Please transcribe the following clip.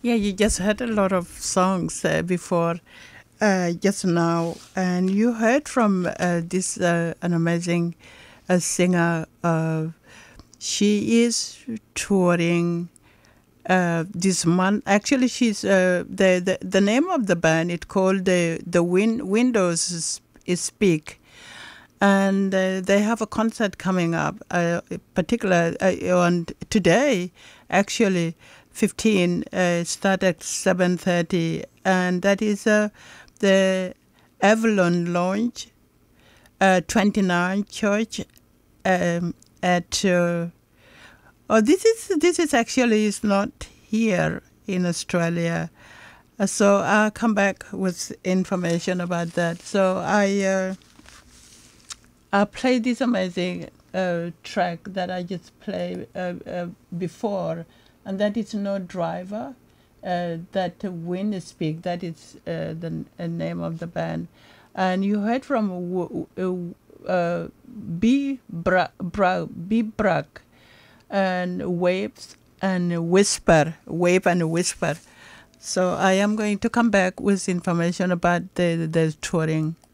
Yeah, you just heard a lot of songs before, just now, and you heard from this an amazing singer. She is touring this month. Actually, she's the name of the band. It's called the Windows is Speak, and they have a concert coming up, particular on today, actually, 15, start at 7:30, and that is the Avalon Lounge, 29 Church, at. Oh, this is actually is not here in Australia, so I'll come back with information about that. So I played this amazing track that I just played before, and that is No Driver. That Wind Speak, that is the name of the band. And you heard from B. Bruck and Waves and Whisper, Wave and Whisper. So I am going to come back with information about the touring.